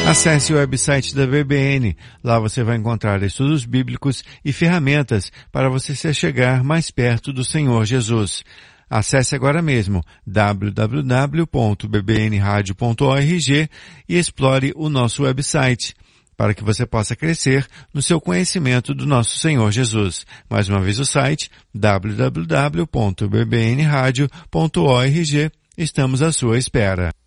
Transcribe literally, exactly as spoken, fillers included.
Acesse o website da B B N. Lá você vai encontrar estudos bíblicos e ferramentas para você se chegar mais perto do Senhor Jesus. Acesse agora mesmo w w w ponto b b n radio ponto org e explore o nosso website, para que você possa crescer no seu conhecimento do nosso Senhor Jesus. Mais uma vez o site w w w ponto b b n radio ponto org. Estamos à sua espera.